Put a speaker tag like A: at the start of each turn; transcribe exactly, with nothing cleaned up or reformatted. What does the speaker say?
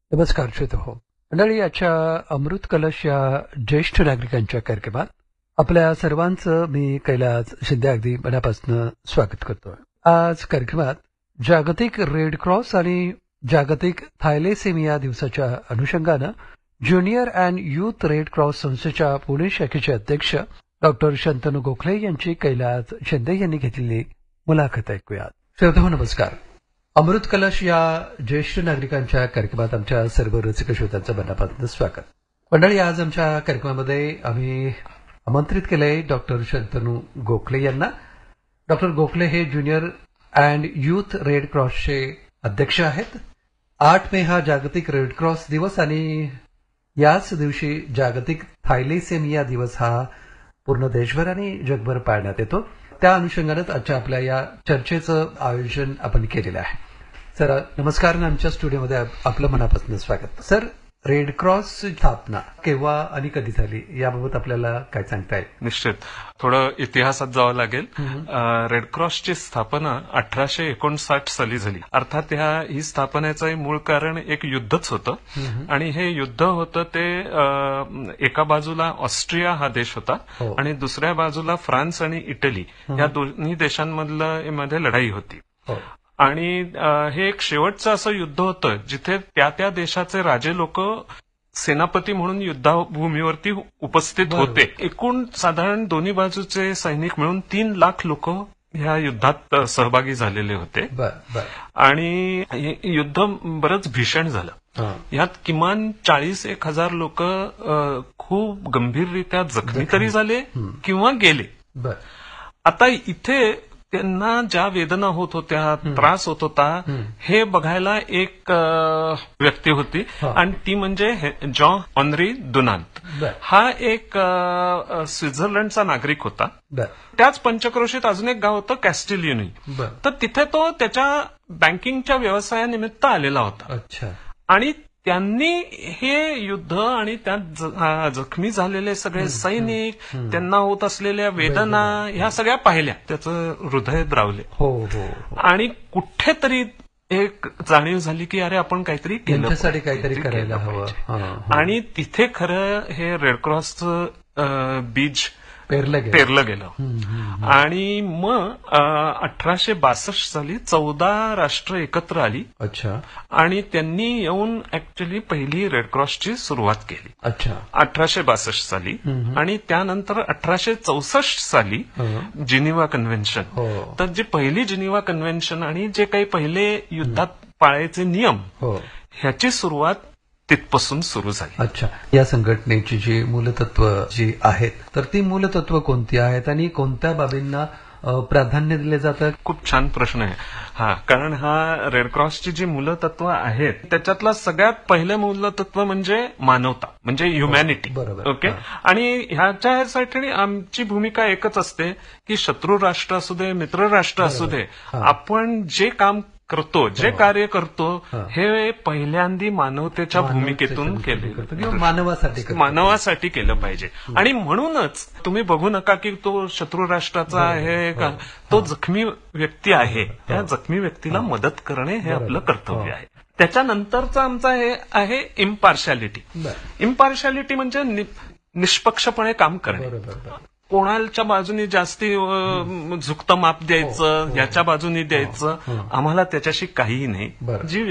A: नमस्कार श्रोते हो मंडळी, आजच्या अमृत कलश या ज्येष्ठ नागरिकांच्या कार्यक्रमात आपल्या सर्वांचं मी कैलास शिंदे अगदी मनापासून स्वागत करतोय. आज कार्यक्रमात जागतिक रेड क्रॉस आणि जागतिक थायलेसेमिया दिवसाच्या अनुषंगानं junior and youth red cross संस्थेच्या पुणे शाखेचे अध्यक्ष डॉक्टर शंतनू गोखले यांची कैलास शिंदे यांनी घेतलेली मुलाखत ऐकूयात. श्रोते हो नमस्कार. अमृत कलश या ज्येष्ठ नागरिकांच्या कार्यक्रमात आमच्या सर्व रसिक श्रोत्यांचं मनापासून स्वागत. मंडळी, आज आमच्या कार्यक्रमामध्ये आम्ही आमंत्रित केलंय डॉक्टर शंतनू गोखले यांना. डॉक्टर गोखले हे ज्युनियर अँड युथ रेड क्रॉसचे अध्यक्ष आहेत. आठ मे हा जागतिक रेड क्रॉस दिवस आणि याच दिवशी जागतिक थायलेसेमिया दिवस हा पूर्ण देशभर आणि जगभर पाळण्यात येतो. त्या अनुषंगानेच आजच्या आपल्या या चर्चेचं आयोजन आपण केलेलं आहे. सर नमस्कार आणि आमच्या स्टुडिओमध्ये आपलं मनापासून स्वागत. सर, रेड क्रॉस स्थापना केव्हा आणि कधी झाली याबाबत आपल्याला काय सांगता येईल?
B: निश्चित थोडं इतिहासात जावं लागेल. रेड क्रॉसची स्थापना अठराशे एकोणसाठ साली झाली. अर्थात ह्या ही स्थापनेचं मूळ कारण एक युद्धच होतं आणि हे युद्ध होतं ते एका बाजूला ऑस्ट्रिया हा देश होता आणि दुसऱ्या बाजूला फ्रान्स आणि इटली या दोन्ही देशांमधलं मध्ये लढाई होती. आणि हे एक शेवटचं असं युद्ध होतं जिथे त्या त्या देशाचे राजे लोक सेनापती म्हणून युद्धभूमीवरती उपस्थित होते. एकूण साधारण दोन्ही बाजूचे सैनिक मिळून तीन लाख लोक ह्या युद्धात सहभागी झालेले होते. आणि युद्ध बरंच भीषण झालं. यात किमान चाळीस एक हजार लोक खूप गंभीररित्या जखमी तरी झाले किंवा गेले. आता इथे त्यांना ज्या वेदना होत होत्या, त्रास होत होता, हे बघायला एक व्यक्ती होती आणि ती म्हणजे जॉन ऑनरी दुनांत. हा एक स्वित्झर्लंडचा नागरिक होता. त्याच पंचक्रोशीत अजून एक गाव होतं कॅस्टिलियनी. तर तिथे तो त्याच्या बँकिंगच्या व्यवसायानिमित्त आलेला होता आणि त्यांनी हे युद्ध आणि त्यात जखमी झालेले सगळे सैनिक, त्यांना होत असलेल्या वेदना ह्या सगळ्या पाहिल्या. त्याचं हृदय द्रावले आणि कुठेतरी एक जाणीव झाली की अरे आपण काहीतरी केलं,
A: काहीतरी करायला हवं.
B: आणि तिथे खरं हे रेड क्रॉसचं बीज
A: पेरलं गेलं
B: पेरलं गेलं आणि मग अठराशे बासष्ट साली चौदा राष्ट्र एकत्र आली.
A: अच्छा.
B: आणि त्यांनी येऊन ऍक्च्युली पहिली रेड क्रॉसची सुरुवात केली.
A: अच्छा.
B: अठराशे बासष्ट साली. आणि त्यानंतर अठराशे चौसष्ट साली जिनिव्हा कन्व्हेन्शन. तर जी पहिली जिनिव्हा कन्व्हेन्शन आणि जे काही पहिले युद्धात पाळायचे नियम ह्याची सुरुवात तिथपासून सुरू झाली.
A: अच्छा. या संघटनेची जी मूलतत्व जी आहेत तर ती मूलतत्व कोणती आहेत आणि कोणत्या बाबींना प्राधान्य दिले जातं?
B: खूप छान प्रश्न आहे हा. कारण हा रेड क्रॉसची जी मूलतत्व आहेत त्याच्यातलं सगळ्यात पहिलं मूलतत्व म्हणजे मानवता, म्हणजे ह्युमॅनिटी. ओके. आणि ह्याच्यासाठी आमची भूमिका एकच असते की शत्रू राष्ट्र असू दे, मित्र राष्ट्र असू दे, आपण जे काम करतो, जे कार्य करतो हे पहिल्यांदी मानवतेच्या भूमिकेतून केले,
A: मानवासाठी
B: मानवासाठी केलं पाहिजे. आणि म्हणूनच तुम्ही बघू नका की तो शत्रू राष्ट्राचा आहे का, तो जखमी व्यक्ती आहे, त्या जखमी व्यक्तीला मदत करणे हे आपलं कर्तव्य आहे. त्याच्यानंतरचं आमचं हे आहे इम्पार्शालिटी. इम्पार्शालिटी म्हणजे निष्पक्षपणे काम करणे. कोणाच्या बाजूनी जास्ती झुकतं माप द्यायचं, याच्या बाजूनी द्यायचं, आम्हाला त्याच्याशी काहीही नाही. जी